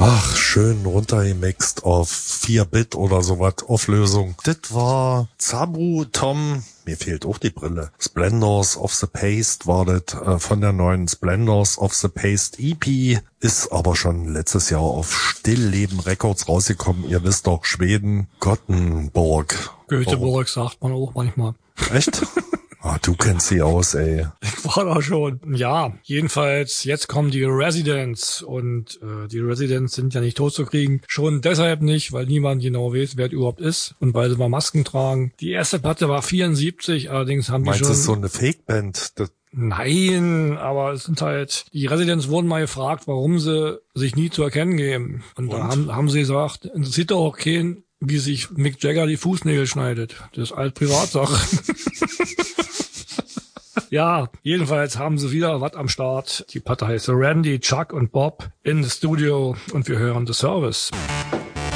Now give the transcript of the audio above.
Ach, schön runtergemixt auf 4-Bit oder sowas, Auflösung. Das war Zabru Tom, mir fehlt auch die Brille. Splendors of the Paste war das von der neuen Splendors of the Paste EP, ist aber schon letztes Jahr auf Stillleben Records rausgekommen. Ihr wisst doch, Schweden, Gothenburg. Göteborg sagt man auch manchmal. Echt? Ah, du kennst sie aus, ey. Ich war da schon. Ja, jedenfalls, jetzt kommen die Residents und die Residents sind ja nicht totzukriegen. Schon deshalb nicht, weil niemand genau weiß, wer es überhaupt ist und weil sie mal Masken tragen. Die erste Platte war 74, allerdings haben die schon... Meinst du, das ist so eine Fake-Band? Nein, aber es sind halt... Die Residents wurden mal gefragt, warum sie sich nie zu erkennen geben. Und da haben sie gesagt, interessiert doch auch keinen, wie sich Mick Jagger die Fußnägel schneidet. Das ist alt Privatsache. Ja, jedenfalls haben sie wieder was am Start. Die Platte heißt Randy, Chuck und Bob in the Studio und wir hören The Service.